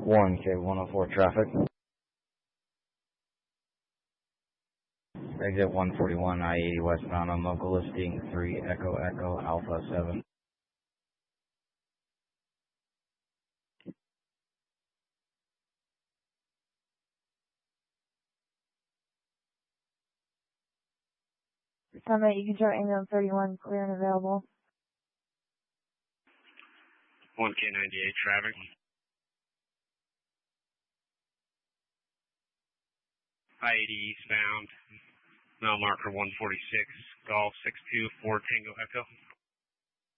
1K104 traffic. Exit 141 I-80 westbound on local listing 3 Echo Echo Alpha 7. Summit, you can show ambulance 31 clear and available. 1K98 traffic. I-80 eastbound, mile marker 146, Golf 624 Tango Echo.